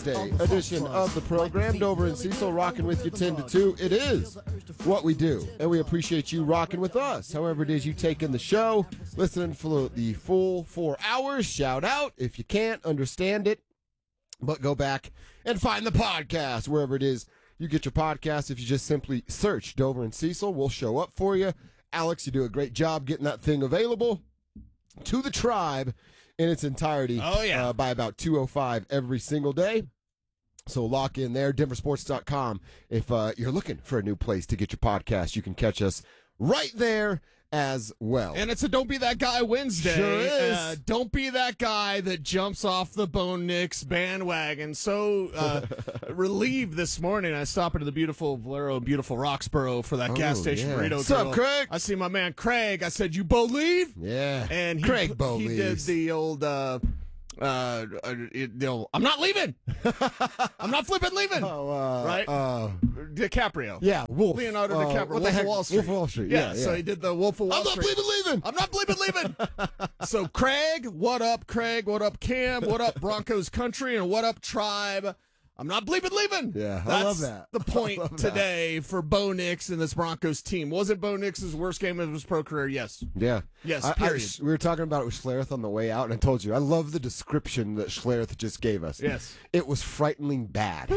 Thursday edition of the program. Dover and Cecil rocking with you 10 to 2. It is what we do, and we appreciate you rocking with us. However it is you take in the show, listening for the full 4 hours. Shout out if you can't understand it, but go back and find the podcast wherever it is you get your podcast. If you just simply search Dover and Cecil, we'll show up for you. Alex, you do a great job getting that thing available to the tribe in its entirety. Oh, yeah. By about 2:05 every single day. So lock in there, denversports.com. If you're looking for a new place to get your podcast, you can catch us right there as well. And it's a Don't Be That Guy Wednesday. Sure is. Don't be that guy that jumps off the Bo Nix bandwagon. So relieved this morning. I stopped into the beautiful Valero, beautiful Roxborough for that gas station burrito. What's up, Craig? I see my man Craig. I said, "You believe?" Yeah. And Craig he believes. did the old I'm not leaving. I'm not flipping leaving. Right? DiCaprio. Yeah, Wolf. Leonardo DiCaprio. What Wolf the heck? of Wall Street. Wolf of Wall Street. Yeah, Yeah. so he did the Wolf of Wall I'm not Street. leaving. I'm not leaving. So Craig, what up, Craig? What up, Cam? What up, Broncos country? And what up, tribe? I'm not leaving. Yeah, That's I love that. the point today for Bo Nix and this Broncos team. Was it Bo Nix's worst game of his pro career? Yes. Yeah. Yes, period. We were talking about it with Schlereth on the way out, and I told you, I love the description that Schlereth just gave us. Yes. It was frighteningly bad.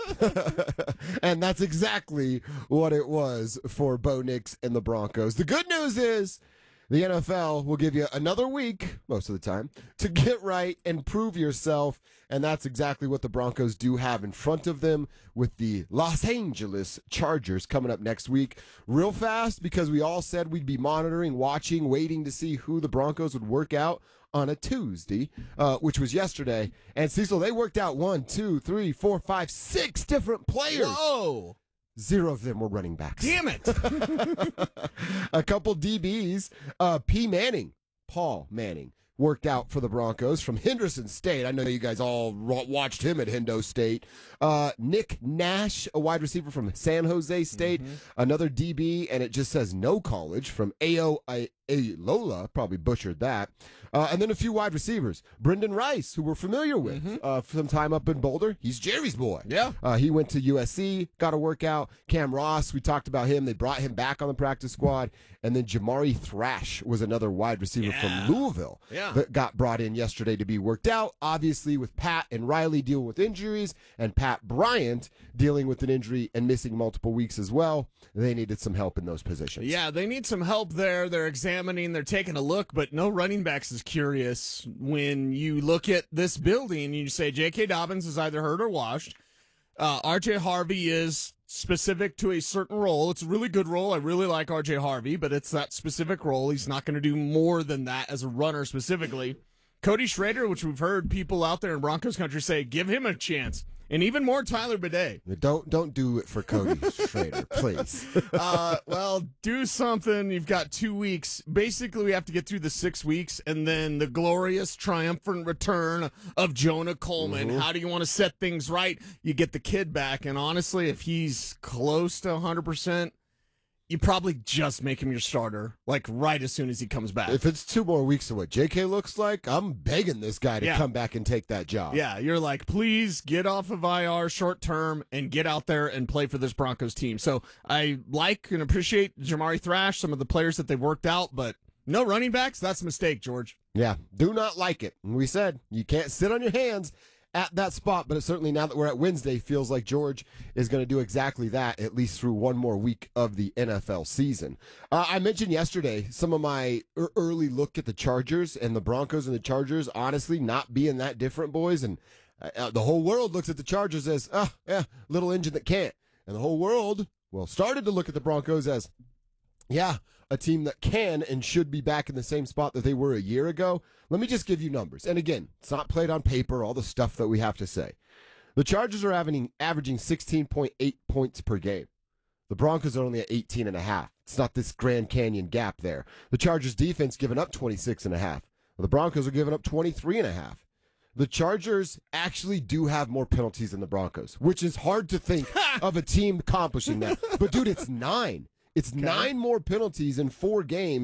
And that's exactly what it was for Bo Nix and the Broncos. The good news is the NFL will give you another week, most of the time, to get right and prove yourself, and that's exactly what the Broncos do have in front of them with the Los Angeles Chargers coming up next week. Real fast, because we all said we'd be monitoring, watching, waiting to see who the Broncos would work out on a Tuesday, which was yesterday. And Cecil, they worked out 1, 2, 3, 4, 5, 6 different players. Whoa. 0 of them were running backs. Damn it. A couple DBs. Paul Manning, worked out for the Broncos from Henderson State. I know you guys all watched him at Hendo State. Nick Nash, a wide receiver from San Jose State. Another DB, and it just says no college, from Lola, probably butchered that. And then a few wide receivers. Brendan Rice, who we're familiar with from time up in Boulder. He's Jerry's boy. Yeah. He went to USC, got a workout. Cam Ross, we talked about him. They brought him back on the practice squad. And then Jamari Thrash was another wide receiver from Louisville that got brought in yesterday to be worked out. Obviously, with Pat and Riley dealing with injuries, and Pat Bryant dealing with an injury and missing multiple weeks as well, they needed some help in those positions. Yeah, they need some help there. They're examining, they're taking a look, but no running backs is curious when you look at this building and you say J.K. Dobbins is either hurt or washed. R.J. Harvey is specific to a certain role. It's a really good role. I really like R.J. Harvey, but it's that specific role. He's not going to do more than that as a runner specifically. Cody Schrader, which we've heard people out there in Broncos country say, give him a chance. And even more Tyler Bidet. Don't do it for Cody Schrader, please. Well, do something. You've got 2 weeks. Basically, we have to get through the 6 weeks, and then the glorious, triumphant return of Jonah Coleman. How do you want to set things right? You get the kid back, and honestly, if he's close to 100%, you probably just make him your starter, like right as soon as he comes back. If it's 2 more weeks of what JK looks like, I'm begging this guy to come back and take that job. Yeah, you're like, please get off of IR short term and get out there and play for this Broncos team. So I like and appreciate Jamari Thrash, some of the players that they've worked out, but no running backs, that's a mistake, George. Yeah, do not like it. And we said you can't sit on your hands at that spot, but it certainly, now that we're at Wednesday, feels like George is going to do exactly that, at least through one more week of the NFL season. I mentioned yesterday some of my early look at the Chargers and the Broncos and the Chargers, honestly, not being that different, boys. And the whole world looks at the Chargers as, little engine that can't. And the whole world, started to look at the Broncos as, a team that can and should be back in the same spot that they were a year ago. Let me just give you numbers. And again, it's not played on paper, all the stuff that we have to say. The Chargers are averaging 16.8 points per game. The Broncos are only at 18.5. It's not this Grand Canyon gap there. The Chargers defense giving up 26.5. The Broncos are giving up 23.5. The Chargers actually do have more penalties than the Broncos, which is hard to think of a team accomplishing that. But dude, it's 9. It's 9 more penalties in 4 games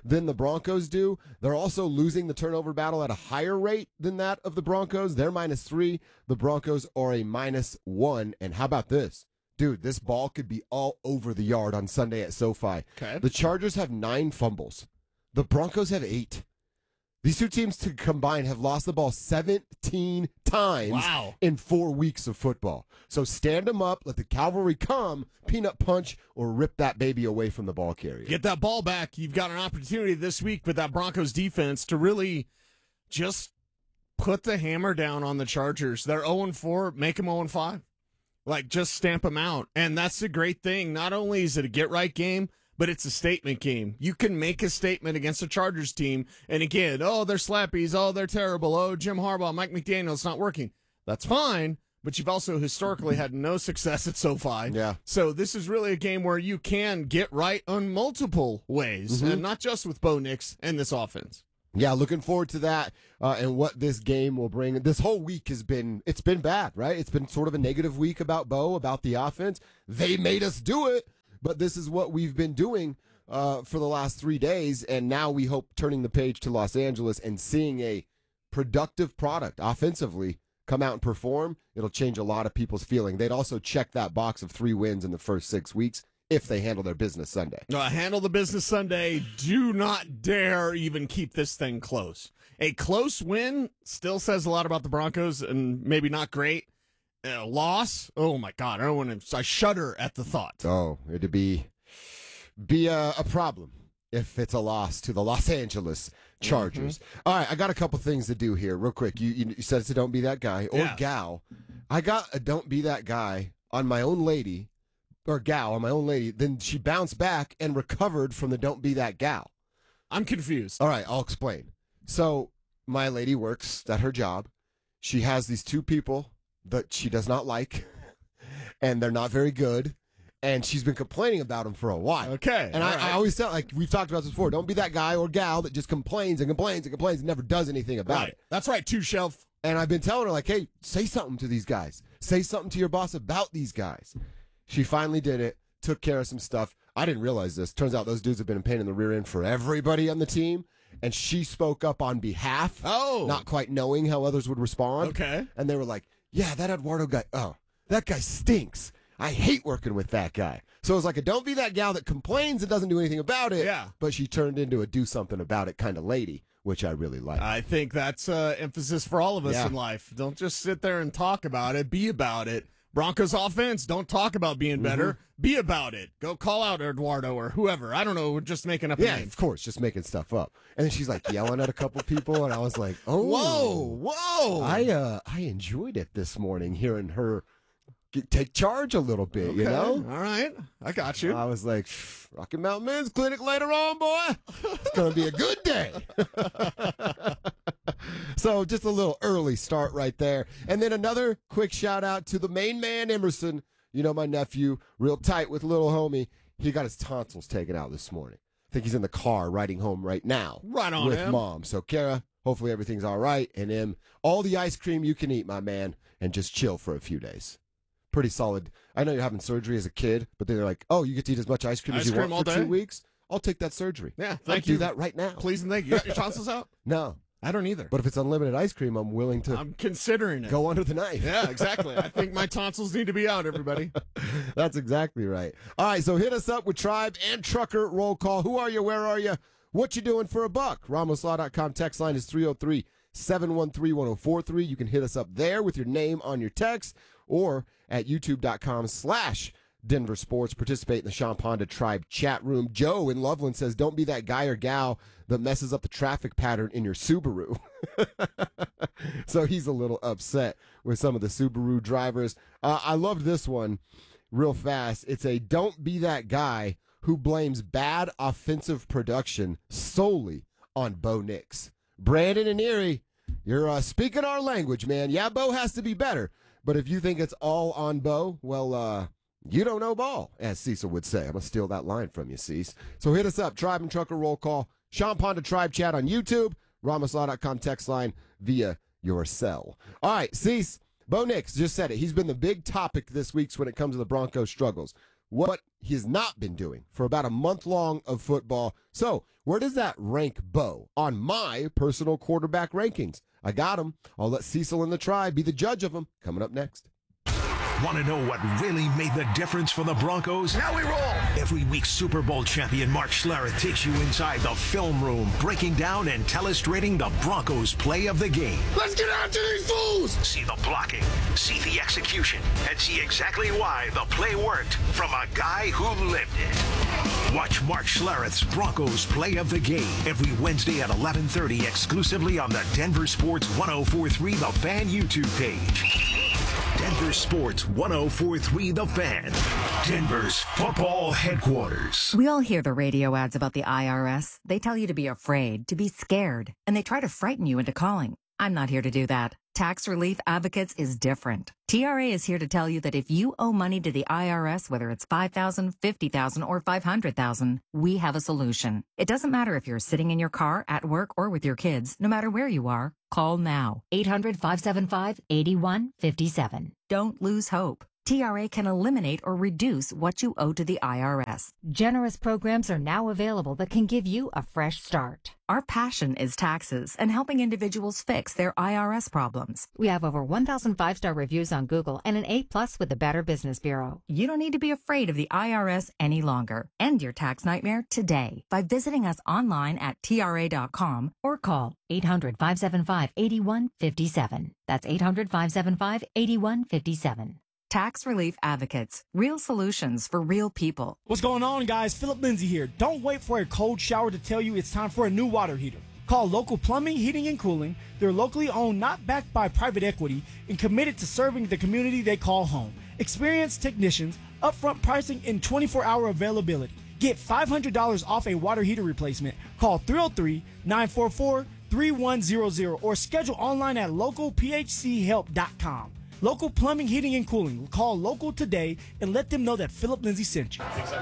than the Broncos do. They're also losing the turnover battle at a higher rate than that of the Broncos. They're -3. The Broncos are a -1. And how about this? Dude, this ball could be all over the yard on Sunday at SoFi. Okay. The Chargers have 9 fumbles. The Broncos have 8. These two teams combined have lost the ball 17 times in 4 weeks of football. So stand them up, let the cavalry come, peanut punch, or rip that baby away from the ball carrier. Get that ball back. You've got an opportunity this week with that Broncos defense to really just put the hammer down on the Chargers. They're 0-4, make them 0-5. Like, just stamp them out. And that's the great thing. Not only is it a get-right game, but it's a statement game. You can make a statement against a Chargers team, and again, oh, they're slappies, oh, they're terrible, oh, Jim Harbaugh, Mike McDaniel's not working. That's fine, but you've also historically had no success at SoFi. Yeah. So this is really a game where you can get right on multiple ways, and not just with Bo Nix and this offense. Yeah, looking forward to that and what this game will bring. This whole week it's been bad, right? It's been sort of a negative week about Bo, about the offense. They made us do it. But this is what we've been doing for the last 3 days, and now we hope turning the page to Los Angeles and seeing a productive product offensively come out and perform, it'll change a lot of people's feeling. They'd also check that box of 3 wins in the first 6 weeks if they handle their business Sunday. Handle the business Sunday. Do not dare even keep this thing close. A close win still says a lot about the Broncos, and maybe not great. Loss, oh my God, I shudder at the thought. Oh, it'd be a problem if it's a loss to the Los Angeles Chargers. All right, I got a couple things to do here real quick. You said it's a don't be that guy or gal. I got a don't be that guy on my own lady, or gal on my own lady. Then she bounced back and recovered from the don't be that gal. I'm confused. All right, I'll explain. So my lady works at her job. She has these 2 people that she does not like, and they're not very good, and she's been complaining about them for a while. Okay. And I always tell, like we've talked about this before, don't be that guy or gal that just complains and complains and complains and never does anything about it. That's right, 2 Shelf. And I've been telling her, like, hey, say something to these guys. Say something to your boss about these guys. She finally did it, took care of some stuff. I didn't realize this. Turns out those dudes have been a pain in the rear end for everybody on the team. And she spoke up on behalf, not quite knowing how others would respond. Okay. And they were like, yeah, that Eduardo guy, that guy stinks. I hate working with that guy. So it was like a don't be that gal that complains and doesn't do anything about it. Yeah. But she turned into a do something about it kind of lady, which I really like. I think that's emphasis for all of us in life. Don't just sit there and talk about it. Be about it. Broncos offense, don't talk about being better. Be about it. Go call out Eduardo or whoever. I don't know. We're just making up a name. Of course, just making stuff up. And then she's like yelling at a couple people, and I was like, Whoa. I enjoyed it this morning, hearing her take charge a little bit, you know? All right. I got you. I was like, Rocky Mountain Men's Clinic later on, boy. It's going to be a good day. So just a little early start right there. And then another quick shout out to the main man, Emerson. You know, my nephew, real tight with little homie. He got his tonsils taken out this morning. I think he's in the car riding home right now. Right on with him. Mom. So, Kara, hopefully everything's all right. And him, all the ice cream you can eat, my man, and just chill for a few days. Pretty solid. I know you're having surgery as a kid, but then they're like, oh, you get to eat as much ice cream as you want for 2 weeks? I'll take that surgery. Yeah, I'll do that right now. Please and thank you. You got your tonsils out? No. I don't either. But if it's unlimited ice cream, I'm willing to I'm considering it. go under the knife. Yeah, exactly. I think my tonsils need to be out, everybody. That's exactly right. All right, so hit us up with Tribe and Trucker roll call. Who are you? Where are you? What you doing for a buck? RamosLaw.com text line is 303-713-1043. You can hit us up there with your name on your text or at youtube.com/Denver Sports. Participate in the Sean Ponda Tribe chat room. Joe in Loveland says, don't be that guy or gal that messes up the traffic pattern in your Subaru. So he's a little upset with some of the Subaru drivers. I loved this one real fast. It's a don't be that guy who blames bad offensive production solely on Bo Nix. Brandon and Erie, you're speaking our language, man. Yeah, Bo has to be better. But if you think it's all on Bo, well, you don't know ball, as Cecil would say. I'm going to steal that line from you, Cease. So hit us up, Tribe and Trucker roll call. Sean Ponda Tribe chat on YouTube, RamosLaw.com text line via your cell. All right, Cease, Bo Nix just said it. He's been the big topic this week when it comes to the Broncos' struggles. What he's not been doing for about a month long of football. So Where does that rank Bo on my personal quarterback rankings? I got him. I'll let Cecil and the tribe be the judge of him. Coming up next. Want to know what really made the difference for the Broncos? Now we roll! Every week, Super Bowl champion Mark Schlereth takes you inside the film room, breaking down and telestrating the Broncos' play of the game. Let's get out to these fools! See the blocking, see the execution, and see exactly why the play worked from a guy who lived it. Watch Mark Schlereth's Broncos play of the game every Wednesday at 11:30 exclusively on the Denver Sports 104.3 The Fan YouTube page. Denver Sports 104.3 The Fan, Denver's football headquarters. We all hear the radio ads about the IRS. They tell you to be afraid, to be scared, and they try to frighten you into calling. I'm not here to do that. Tax Relief Advocates is different. TRA is here to tell you that if you owe money to the IRS, whether it's $5,000, $50,000, or $500,000, we have a solution. It doesn't matter if you're sitting in your car, at work, or with your kids. No matter where you are, call now. 800-575-8157. Don't lose hope. TRA can eliminate or reduce what you owe to the IRS. Generous programs are now available that can give you a fresh start. Our passion is taxes and helping individuals fix their IRS problems. We have over 1,000 5-star reviews on Google and an A+ with the Better Business Bureau. You don't need to be afraid of the IRS any longer. End your tax nightmare today by visiting us online at TRA.com or call 800-575-8157. That's 800-575-8157. Tax Relief Advocates. Real solutions for real people. What's going on, guys? Philip Lindsay here. Don't wait for a cold shower to tell you it's time for a new water heater. Call Local Plumbing, Heating, and Cooling. They're locally owned, not backed by private equity, and committed to serving the community they call home. Experienced technicians, upfront pricing, and 24-hour availability. Get $500 off a water heater replacement. Call 303-944-3100 or schedule online at localphchelp.com. Local Plumbing, Heating, and Cooling. Call Local today and let them know that Philip Lindsay sent you.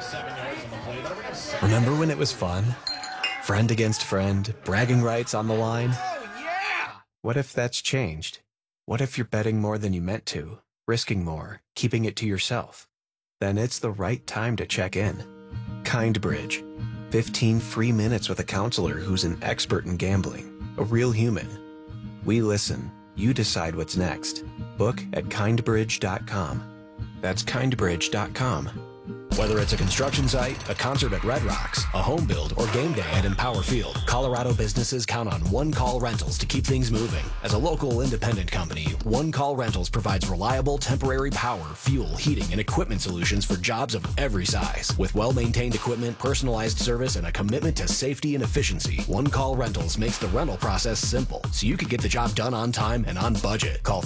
Remember when it was fun? Friend against friend, bragging rights on the line? Oh, yeah! What if that's changed? What if you're betting more than you meant to, risking more, keeping it to yourself? Then it's the right time to check in. KindBridge. 15 free minutes with a counselor who's an expert in gambling, a real human. We listen. You decide what's next. Book at kindbridge.com. That's kindbridge.com. Whether it's a construction site, a concert at Red Rocks, a home build, or game day at Empower Field, Colorado businesses count on One Call Rentals to keep things moving. As a local independent company, One Call Rentals provides reliable temporary power, fuel, heating, and equipment solutions for jobs of every size. With well-maintained equipment, personalized service, and a commitment to safety and efficiency, One Call Rentals makes the rental process simple, so you can get the job done on time and on budget. Call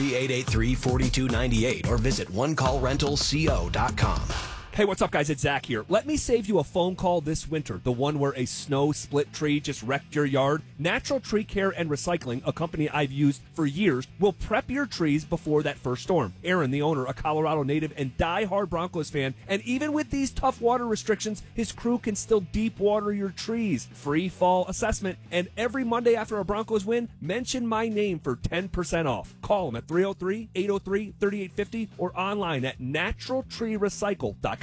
303-883-4298 or visit onecallrentalsco.com. Hey, what's up, guys? It's Zach here. Let me save you a phone call this winter, the one where a snow split tree just wrecked your yard. Natural Tree Care and Recycling, a company I've used for years, will prep your trees before that first storm. Aaron, the owner, a Colorado native and die-hard Broncos fan, and even with these tough water restrictions, his crew can still deep water your trees. Free fall assessment, and every Monday after a Broncos win, mention my name for 10% off. Call them at 303-803-3850 or online at naturaltreerecycle.com.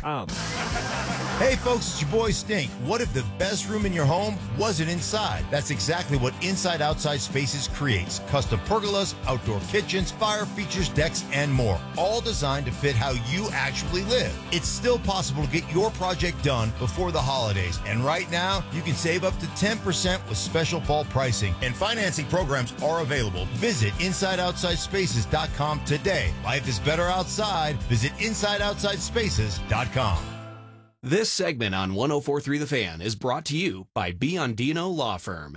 Hey folks, it's your boy Stink. What if the best room in your home wasn't inside? That's exactly what Inside Outside Spaces creates. Custom pergolas, outdoor kitchens, fire features, decks, and more. All designed to fit how you actually live. It's still possible to get your project done before the holidays. And right now, you can save up to 10% with special fall pricing. And financing programs are available. Visit InsideOutsideSpaces.com today. Life is better outside. Visit InsideOutsideSpaces.com. This segment on 104.3 The Fan is brought to you by Biondino Law Firm.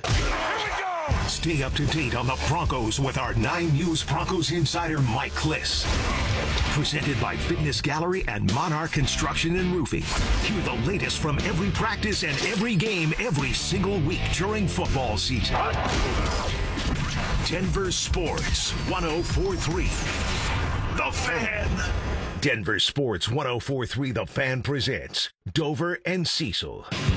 Stay up to date on the Broncos with our 9 News Broncos insider Mike Kliss. Presented by Fitness Gallery and Monarch Construction and Roofing. Hear the latest from every practice and every game every single week during football season. Denver Sports 104.3 The Fan. Denver Sports 104.3 The Fan presents Dover and Cecil.